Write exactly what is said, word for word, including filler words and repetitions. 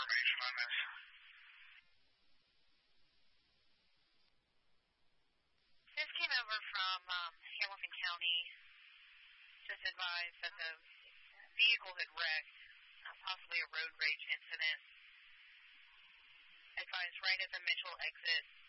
information on this? This came over from um, Hamilton County. Just advised that the vehicle had wrecked, uh, possibly a road rage incident. Advised right at the Mitchell exit.